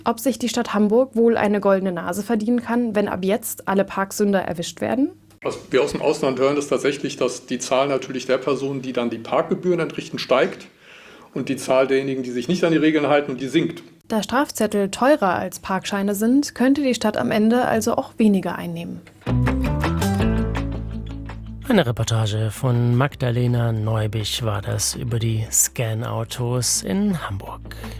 Ob sich die Stadt Hamburg wohl eine goldene Nase verdienen kann, wenn ab jetzt alle Parksünder erwischt werden? Was wir aus dem Ausland hören, ist tatsächlich, dass die Zahl natürlich der Personen, die dann die Parkgebühren entrichten, steigt und die Zahl derjenigen, die sich nicht an die Regeln halten, die sinkt. Da Strafzettel teurer als Parkscheine sind, könnte die Stadt am Ende also auch weniger einnehmen. Eine Reportage von Magdalena Neubich war das über die Scan-Autos in Hamburg.